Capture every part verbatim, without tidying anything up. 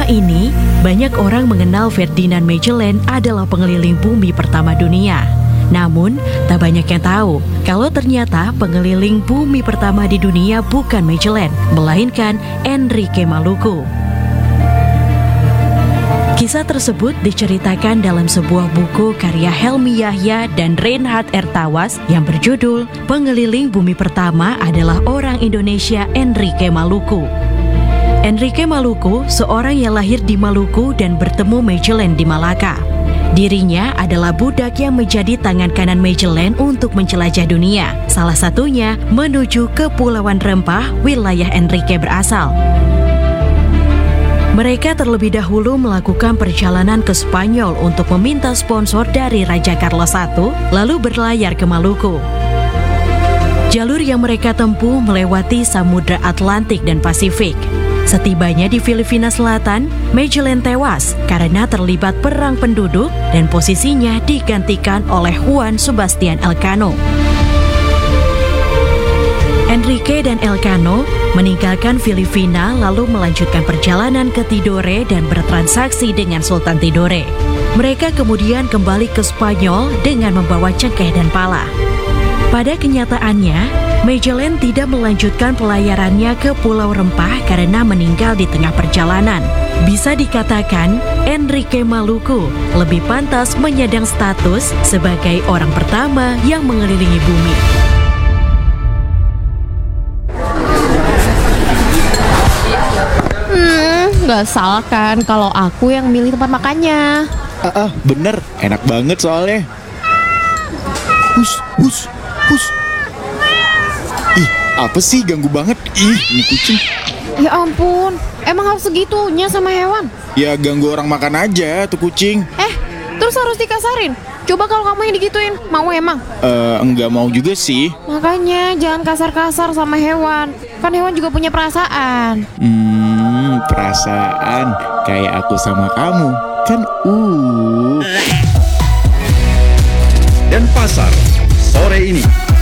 ini, banyak orang mengenal Ferdinand Magellan adalah pengeliling bumi pertama dunia. Namun, tak banyak yang tahu kalau ternyata pengeliling bumi pertama di dunia bukan Magellan, melainkan Enrique Maluku. Kisah tersebut diceritakan dalam sebuah buku karya Helmi Yahya dan Reinhard Ertawas yang berjudul Pengeliling Bumi Pertama adalah Orang Indonesia Enrique Maluku. Enrique Maluku seorang yang lahir di Maluku dan bertemu Magellan di Malaka. Dirinya adalah budak yang menjadi tangan kanan Magellan untuk menjelajah dunia, salah satunya menuju Kepulauan Rempah, wilayah Enrique berasal. Mereka terlebih dahulu melakukan perjalanan ke Spanyol untuk meminta sponsor dari Raja Carlos satu, lalu berlayar ke Maluku. Jalur yang mereka tempuh melewati Samudra Atlantik dan Pasifik. Setibanya di Filipina Selatan, Magellan tewas karena terlibat perang penduduk dan posisinya digantikan oleh Juan Sebastian Elcano. Enrique dan Elcano meninggalkan Filipina lalu melanjutkan perjalanan ke Tidore dan bertransaksi dengan Sultan Tidore. Mereka kemudian kembali ke Spanyol dengan membawa cengkeh dan pala. Pada kenyataannya, Magellan tidak melanjutkan pelayarannya ke Pulau Rempah karena meninggal di tengah perjalanan. Bisa dikatakan, Enrique Maluku lebih pantas menyandang status sebagai orang pertama yang mengelilingi bumi. Hmm, gak salah kan kalau aku yang milih tempat makannya. Ah, ah, bener, enak banget soalnya. Hus, hus, hus. Ih, apa sih ganggu banget? Ih, ini kucing. Ya ampun, emang harus segitunya sama hewan? Ya ganggu orang makan aja tuh kucing. Eh, terus harus dikasarin? Coba kalau kamu yang digituin, mau emang? Eh, enggak mau juga sih. Makanya jangan kasar-kasar sama hewan. Kan hewan juga punya perasaan. Hmm, perasaan kayak aku sama kamu. Kan uh. Denpasar sore ini.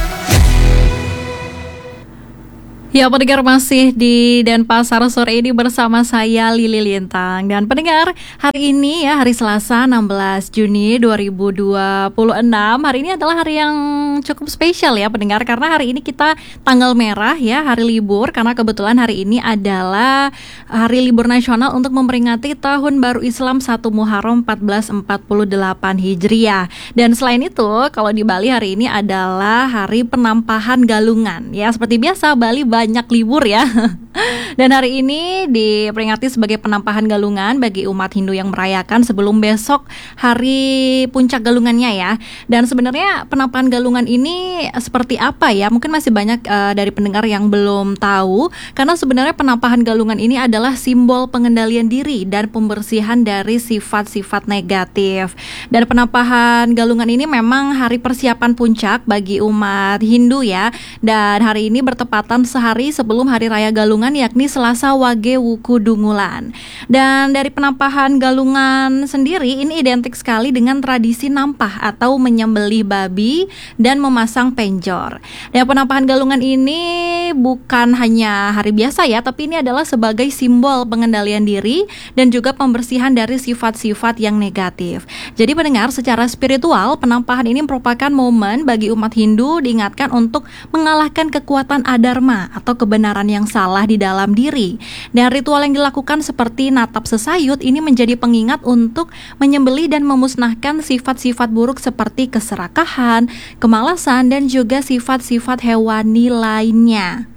Ya, pendengar masih di Denpasar sore ini bersama saya Lili Lintang. Dan pendengar, hari ini ya hari Selasa enam belas Juni dua ribu dua puluh enam. Hari ini adalah hari yang cukup spesial ya pendengar, karena hari ini kita tanggal merah ya, hari libur, karena kebetulan hari ini adalah hari libur nasional untuk memperingati Tahun Baru Islam satu Muharram seribu empat ratus empat puluh delapan Hijriah. Dan selain itu, kalau di Bali hari ini adalah hari penampahan galungan. Ya, seperti biasa Bali banyak banyak libur ya. Dan hari ini diperingati sebagai penampahan galungan bagi umat Hindu yang merayakan sebelum besok hari puncak galungannya ya. Dan sebenarnya penampahan galungan ini seperti apa ya? Mungkin masih banyak uh, dari pendengar yang belum tahu, karena sebenarnya penampahan galungan ini adalah simbol pengendalian diri dan pembersihan dari sifat-sifat negatif. Dan penampahan galungan ini memang hari persiapan puncak bagi umat Hindu ya. Dan hari ini bertepatan sehari sebelum Hari Raya Galungan, yakni Selasa Wage Wuku Dungulan. Dan dari penampahan galungan sendiri ini identik sekali dengan tradisi nampah atau menyembelih babi dan memasang penjor. Dan penampahan galungan ini bukan hanya hari biasa ya, tapi ini adalah sebagai simbol pengendalian diri dan juga pembersihan dari sifat-sifat yang negatif. Jadi pendengar, secara spiritual penampahan ini merupakan momen bagi umat Hindu diingatkan untuk mengalahkan kekuatan adharma atau kebenaran yang salah di dalam diri. Dan ritual yang dilakukan seperti natap sesayut ini menjadi pengingat untuk menyembelih dan memusnahkan sifat-sifat buruk seperti keserakahan, kemalasan, dan juga sifat-sifat hewani lainnya.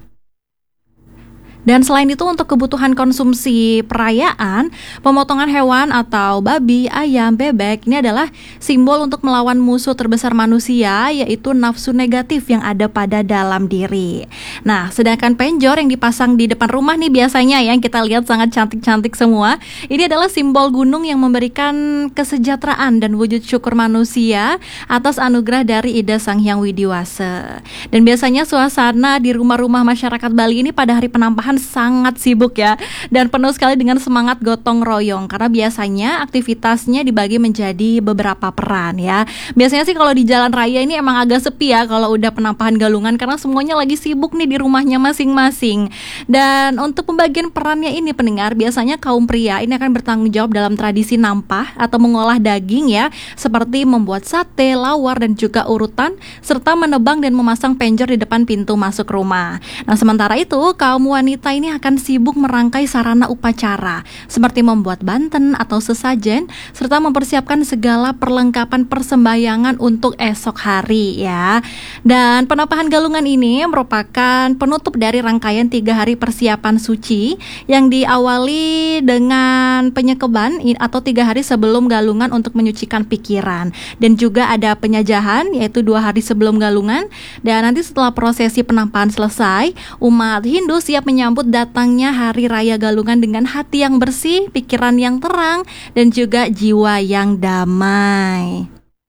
Dan selain itu, untuk kebutuhan konsumsi perayaan, pemotongan hewan atau babi, ayam, bebek ini adalah simbol untuk melawan musuh terbesar manusia, yaitu nafsu negatif yang ada pada dalam diri. Nah, sedangkan penjor yang dipasang di depan rumah nih biasanya yang kita lihat sangat cantik-cantik semua, ini adalah simbol gunung yang memberikan kesejahteraan dan wujud syukur manusia atas anugerah dari Ida Sang Hyang Widiwasa. Dan biasanya suasana di rumah-rumah masyarakat Bali ini pada hari penampahan sangat sibuk ya, dan penuh sekali dengan semangat gotong royong, karena biasanya aktivitasnya dibagi menjadi beberapa peran ya. Biasanya sih kalau di jalan raya ini emang agak sepi ya kalau udah penampahan galungan, karena semuanya lagi sibuk nih di rumahnya masing-masing. Dan untuk pembagian perannya ini pendengar, biasanya kaum pria ini akan bertanggung jawab dalam tradisi nampah atau mengolah daging ya, seperti membuat sate, lawar, dan juga urutan, serta menebang dan memasang penjor di depan pintu masuk rumah. Nah, sementara itu kaum wanita ini akan sibuk merangkai sarana upacara seperti membuat banten atau sesajen, serta mempersiapkan segala perlengkapan persembahyangan untuk esok hari ya. Dan penampahan galungan ini merupakan penutup dari rangkaian tiga hari persiapan suci yang diawali dengan penyekeban atau tiga hari sebelum galungan untuk menyucikan pikiran, dan juga ada penyajahan yaitu dua hari sebelum galungan. Dan nanti setelah prosesi penampahan selesai, umat Hindu siap menyambut datangnya hari raya galungan dengan hati yang bersih, pikiran yang terang, dan juga jiwa yang damai.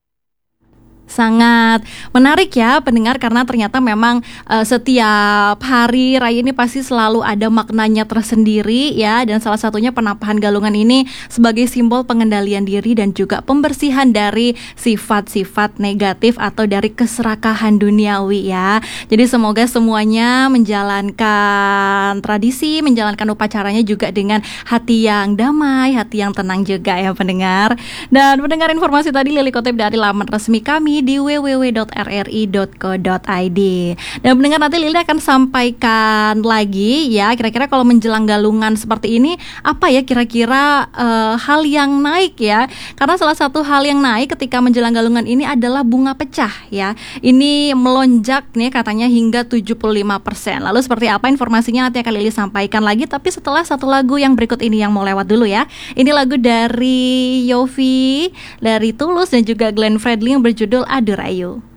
Sangat menarik ya pendengar, karena ternyata memang uh, setiap hari raya ini pasti selalu ada maknanya tersendiri ya, dan salah satunya penampahan galungan ini sebagai simbol pengendalian diri dan juga pembersihan dari sifat-sifat negatif atau dari keserakahan duniawi ya. Jadi semoga semuanya menjalankan tradisi, menjalankan upacaranya juga dengan hati yang damai, hati yang tenang juga ya pendengar. Dan pendengar, informasi tadi Lili kutip dari laman resmi kami di w w w dot r r i dot co dot i d. Dan mendengar nanti Lili akan sampaikan lagi ya, kira-kira kalau menjelang galungan seperti ini apa ya kira-kira uh, hal yang naik ya. Karena salah satu hal yang naik ketika menjelang galungan ini adalah bunga pecah ya. Ini melonjak nih katanya hingga tujuh puluh lima persen. Lalu seperti apa informasinya nanti akan Lili sampaikan lagi, tapi setelah satu lagu yang berikut ini yang mau lewat dulu ya. Ini lagu dari Yofi, dari Tulus, dan juga Glenn Fredly yang berjudul Aduh Rayu.